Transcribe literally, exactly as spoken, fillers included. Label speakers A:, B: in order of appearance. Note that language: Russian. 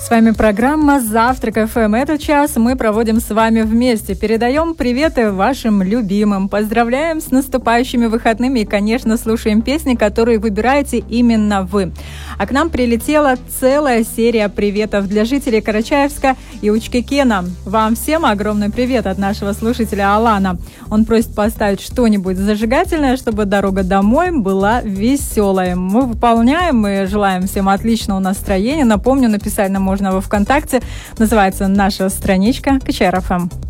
A: С вами программа «Завтрак эф эм». Этот час мы проводим с вами вместе. Передаем приветы вашим любимым. Поздравляем с наступающими выходными и, конечно, слушаем песни, которые выбираете именно вы. А к нам прилетела целая серия приветов для жителей Карачаевска и Учкекена. Вам всем огромный привет от нашего слушателя Алана. Он просит поставить что-нибудь зажигательное, чтобы дорога домой была веселой. Мы выполняем и желаем всем отличного настроения. Напомню, написать нам можно во ВКонтакте. Называется наша страничка ка че эр эф эм.